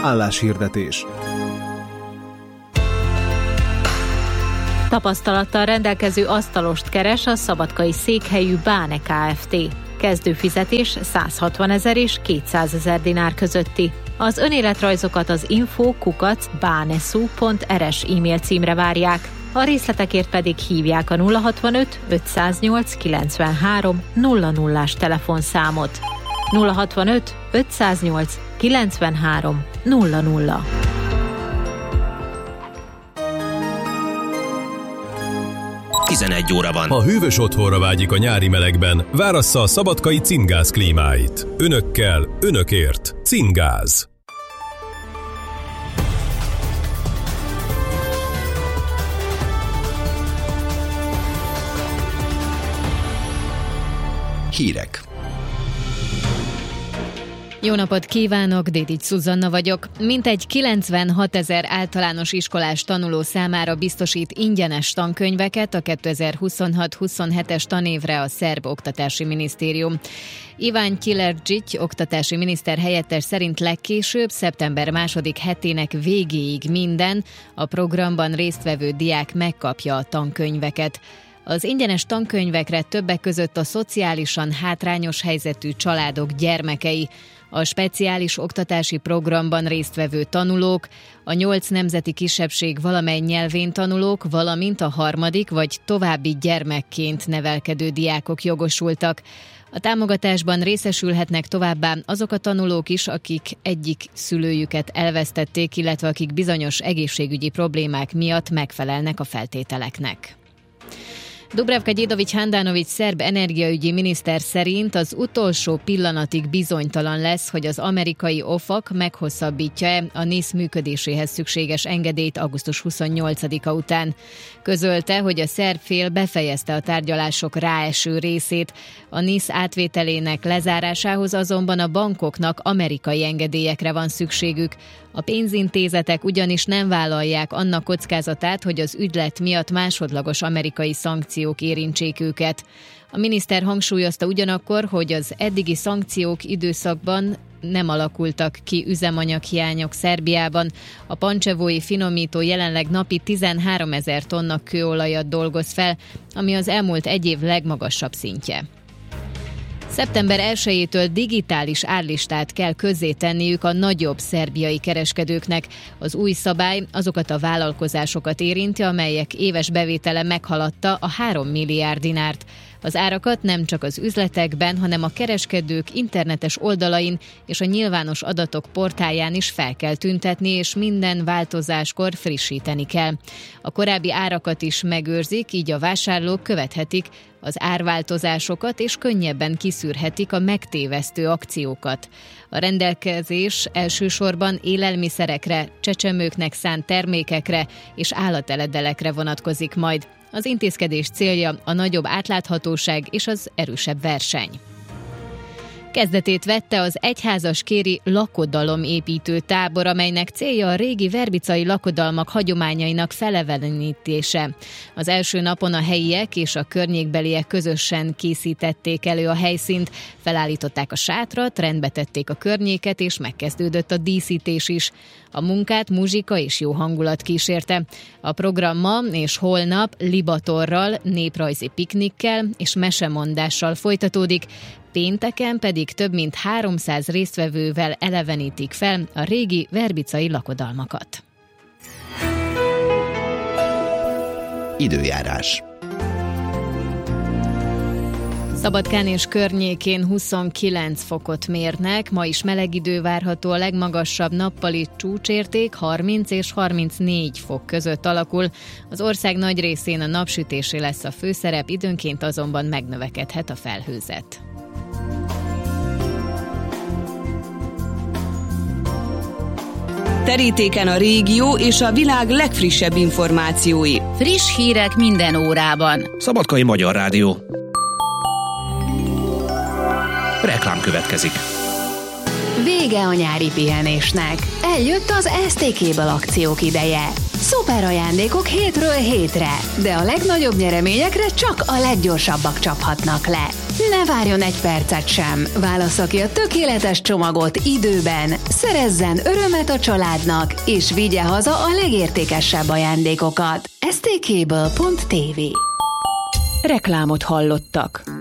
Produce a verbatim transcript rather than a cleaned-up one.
Álláshirdetés. Tapasztalattal rendelkező asztalost keres a szabadkai székhelyű Báne Kft. Kezdőfizetés száz hatvan ezer és kétszáz ezer dinár közötti. Az önéletrajzokat az info kukac bánesu pont rs e-mail címre várják. A részletekért pedig hívják a nulla hatvanöt ötszáznyolc kilencvenhárom nulla nullás telefonszámot. nulla hatvanöt ötszáznyolc kilencvenhárom nulla nulla. tizenegy óra van. Ha hűvös otthonra vágyik a nyári melegben, várassza a szabadkai Cingáz klímáit. Önökkel, önökért. Cingáz. Hírek. Jó napot kívánok, Dédics Szuzanna vagyok. Mintegy kilencvenhat ezer általános iskolás tanuló számára biztosít ingyenes tankönyveket a kétezer-huszonhat huszonhetes tanévre a szerb oktatási minisztérium. Iván Kilergic oktatási miniszter helyettes szerint legkésőbb szeptember második hetének végéig minden a programban résztvevő diák megkapja a tankönyveket. Az ingyenes tankönyvekre többek között a szociálisan hátrányos helyzetű családok gyermekei, a speciális oktatási programban résztvevő tanulók, a nyolc nemzeti kisebbség valamely nyelvén tanulók, valamint a harmadik vagy további gyermekként nevelkedő diákok jogosultak. A támogatásban részesülhetnek továbbá azok a tanulók is, akik egyik szülőjüket elvesztették, illetve akik bizonyos egészségügyi problémák miatt megfelelnek a feltételeknek. Dubravka Gyédovics-Handanovics szerb energiaügyi miniszter szerint az utolsó pillanatig bizonytalan lesz, hogy az amerikai ofak meghosszabbítja-e a NISZ működéséhez szükséges engedélyt augusztus huszonnyolcadika után. Közölte, hogy a szerb fél befejezte a tárgyalások ráeső részét. A NISZ átvételének lezárásához azonban a bankoknak amerikai engedélyekre van szükségük. A pénzintézetek ugyanis nem vállalják annak kockázatát, hogy az ügylet miatt másodlagos amerikai szankciók érintsék őket. A miniszter hangsúlyozta ugyanakkor, hogy az eddigi szankciók időszakban nem alakultak ki üzemanyaghiányok Szerbiában. A pancsevói finomító jelenleg napi tizenháromezer tonna kőolajat dolgoz fel, ami az elmúlt egy év legmagasabb szintje. szeptember elsejétől digitális árlistát kell közzétenniük a nagyobb szerbiai kereskedőknek. Az új szabály azokat a vállalkozásokat érinti, amelyek éves bevétele meghaladta a három milliárd dinárt. Az árakat nem csak az üzletekben, hanem a kereskedők internetes oldalain és a nyilvános adatok portáján is fel kell tüntetni, és minden változáskor frissíteni kell. A korábbi árakat is megőrzik, így a vásárlók követhetik az árváltozásokat, és könnyebben kiszűrhetik a megtévesztő akciókat. A rendelkezés elsősorban élelmiszerekre, csecsemőknek szánt termékekre és állateledelekre vonatkozik majd. Az intézkedés célja a nagyobb átláthatóság és az erősebb verseny. Kezdetét vette az egyházaskéri lakodalomépítő tábor, amelynek célja a régi verbicai lakodalmak hagyományainak felelevenítése. Az első napon a helyiek és a környékbeliek közösen készítették elő a helyszínt, felállították a sátrat, rendbe tették a környéket, és megkezdődött a díszítés is. A munkát muzsika és jó hangulat kísérte. A program ma és holnap libatorral, néprajzi piknikkel és mesemondással folytatódik, pénteken pedig több mint háromszáz résztvevővel elevenítik fel a régi verbicai lakodalmakat. Időjárás. Szabadkán és környékén huszonkilenc fokot mérnek, ma is meleg idő várható, a legmagasabb nappali csúcsérték harminc és harmincnégy fok között alakul. Az ország nagy részén a napsütésé lesz a főszerep, időnként azonban megnövekedhet a felhőzet. Terítéken a régió és a világ legfrissebb információi. Friss hírek minden órában. Szabadkai Magyar Rádió. Reklám következik. Vége Vége a nyári pihenésnek. Eljött az es té Cable akciók ideje. Szuper ajándékok hétről hétre, de a legnagyobb nyereményekre csak a leggyorsabbak csaphatnak le. Ne várjon egy percet sem, válassza ki a tökéletes csomagot időben, szerezzen örömet a családnak, és vigye haza a legértékesebb ajándékokat. es té cable pont té vé. Reklámot hallottak.